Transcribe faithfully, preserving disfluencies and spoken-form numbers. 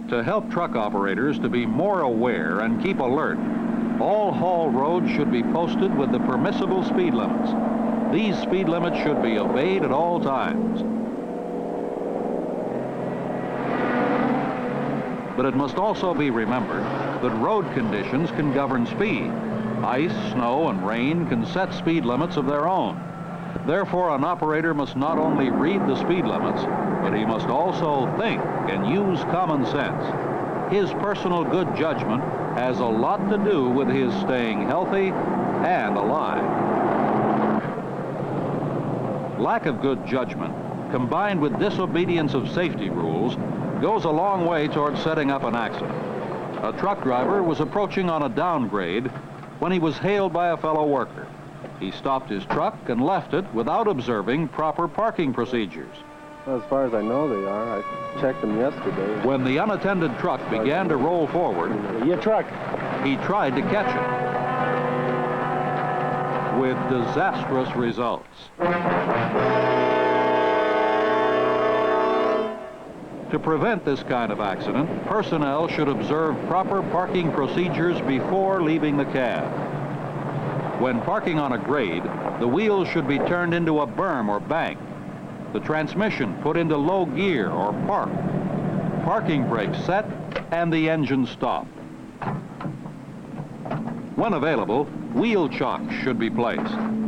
To help truck operators to be more aware and keep alert, all haul roads should be posted with the permissible speed limits. These speed limits should be obeyed at all times. But it must also be remembered that road conditions can govern speed. Ice, snow, and rain can set speed limits of their own. Therefore, an operator must not only read the speed limits, but he must also think and use common sense. His personal good judgment has a lot to do with his staying healthy and alive. Lack of good judgment, combined with disobedience of safety rules, goes a long way toward setting up an accident. A truck driver was approaching on a downgrade when he was hailed by a fellow worker. He stopped his truck and left it without observing proper parking procedures. Well, as far as I know they are. I checked them yesterday. When the unattended truck began to roll forward, your truck, he tried to catch it with disastrous results. To prevent this kind of accident, personnel should observe proper parking procedures before leaving the cab. When parking on a grade, the wheels should be turned into a berm or bank, the transmission put into low gear or park, parking brakes set, and the engine stopped. When available, wheel chocks should be placed.